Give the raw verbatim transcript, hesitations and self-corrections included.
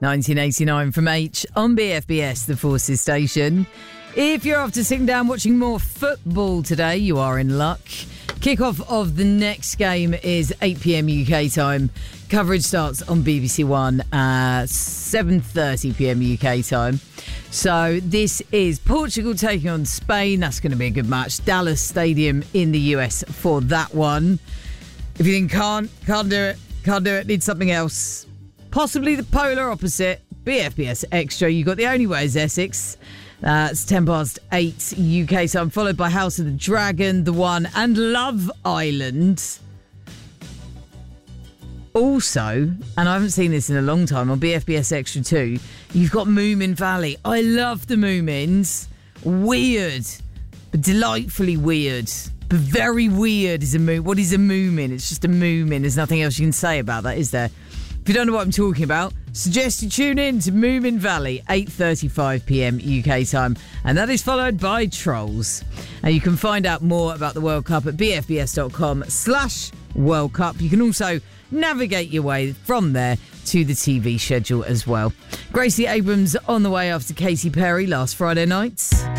nineteen eighty-nine from H on B F B S, the Forces station. If you're after sitting down watching more football today, you are in luck. Kickoff of the next game is eight p.m. U K time. Coverage starts on B B C One at seven thirty p.m. U K time. So this is Portugal taking on Spain. That's going to be a good match. Dallas Stadium in the U S for that one. If you think can't, can't do it, can't do it, need something else, possibly the polar opposite, B F B S Extra. You got The Only Way is Essex. Uh, it's ten past eight U K time, followed by House of the Dragon, The One, and Love Island. Also, and I haven't seen this in a long time, on B F B S Extra two, you've got Moomin Valley. I love the Moomins. Weird, but delightfully weird. But very weird is a Moomin. What is a Moomin? It's just a Moomin. There's nothing else you can say about that, is there? If you don't know what I'm talking about, suggest you tune in to Moomin Valley, eight thirty-five p.m. U K time. And that is followed by Trolls. And you can find out more about the World Cup at bfbs.com slash World Cup. You can also navigate your way from there to the T V schedule as well. Gracie Abrams on the way after Katy Perry last Friday night.